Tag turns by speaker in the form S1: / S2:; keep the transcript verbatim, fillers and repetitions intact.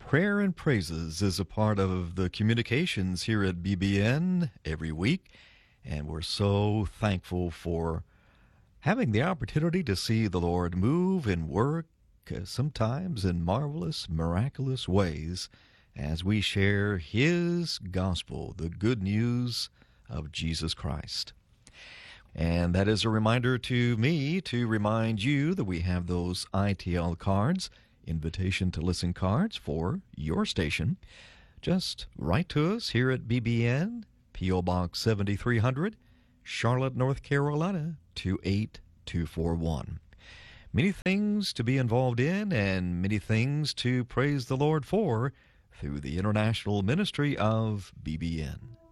S1: Prayer and praises is a part of the communications here at B B N every week, and we're so thankful for having the opportunity to see the Lord move and work, uh, sometimes in marvelous, miraculous ways, as we share His gospel, the good news of Jesus Christ. And that is a reminder to me to remind you that we have those I T L cards, invitation to listen cards for your station. Just write to us here at B B N, P O. Box seventy-three hundred, Charlotte, North Carolina, two eight two four one. Many things to be involved in and many things to praise the Lord for through the international ministry of B B N.